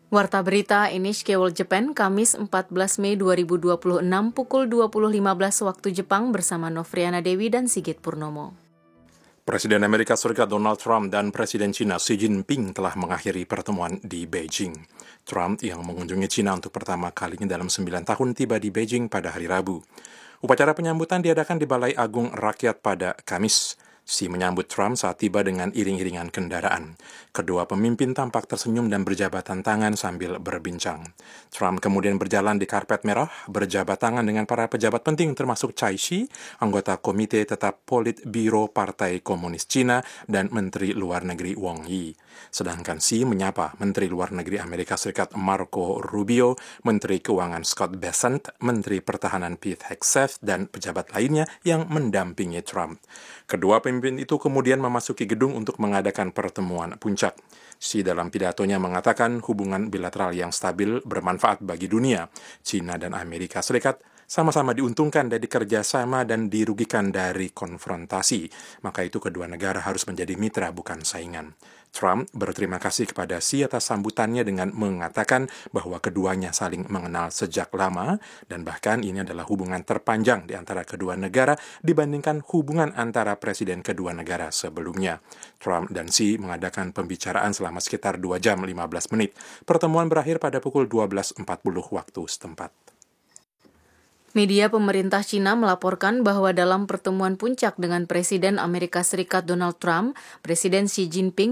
Warta berita NHK World Japan, Kamis 14 Mei 2026 pukul 20.15 waktu Jepang bersama Novriana Dewi dan Sigit Purnomo. Presiden Amerika Serikat Donald Trump dan Presiden China Xi Jinping telah mengakhiri pertemuan di Beijing. Trump yang mengunjungi China untuk pertama kalinya dalam 9 tahun tiba di Beijing pada hari Rabu. Upacara penyambutan diadakan di Balai Agung Rakyat pada Kamis. Xi menyambut Trump saat tiba dengan iring-iringan kendaraan. Kedua pemimpin tampak tersenyum dan berjabatan tangan sambil berbincang. Trump kemudian berjalan di karpet merah, berjabat tangan dengan para pejabat penting termasuk Chai Shi, anggota Komite Tetap Politbiro Partai Komunis Cina, dan Menteri Luar Negeri Wang Yi. Sedangkan Xi menyapa Menteri Luar Negeri Amerika Serikat Marco Rubio, Menteri Keuangan Scott Bessent, Menteri Pertahanan Pete Hegseth, dan pejabat lainnya yang mendampingi Trump. Kedua pemimpin itu kemudian memasuki gedung untuk mengadakan pertemuan puncak. Xi dalam pidatonya mengatakan hubungan bilateral yang stabil bermanfaat bagi dunia. China dan Amerika Serikat sama-sama diuntungkan dari kerjasama dan dirugikan dari konfrontasi. Maka itu kedua negara harus menjadi mitra bukan saingan. Trump berterima kasih kepada Xi atas sambutannya dengan mengatakan bahwa keduanya saling mengenal sejak lama dan bahkan ini adalah hubungan terpanjang di antara kedua negara dibandingkan hubungan antara presiden kedua negara sebelumnya. Trump dan Xi mengadakan pembicaraan selama sekitar 2 jam 15 menit. Pertemuan berakhir pada pukul 12.40 waktu setempat. Media pemerintah Cina melaporkan bahwa dalam pertemuan puncak dengan Presiden Amerika Serikat Donald Trump, Presiden Xi Jinping